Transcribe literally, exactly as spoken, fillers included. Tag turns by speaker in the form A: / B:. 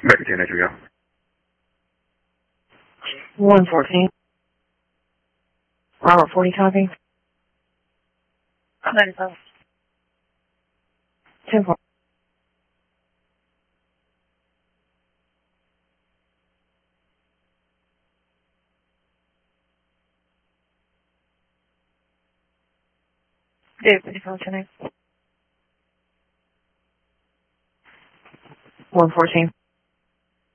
A: Back at ten, there we go.
B: one fourteen. Robert forty copy.
C: ninety-five.
B: ten four.
C: Dave, can you call your name?
B: one fourteen.